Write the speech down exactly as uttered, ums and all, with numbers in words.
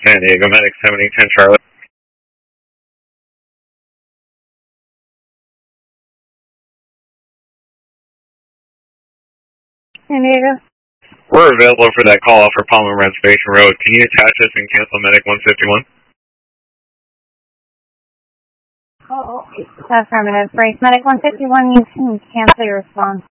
San Diego Medic seventy ten Charlie. San Diego. We're available for that call off for Palmer Reservation Road. Can you attach us and cancel Medic one fifty-one? Oh, affirmative. Brace Medic one fifty-one, you can cancel your response.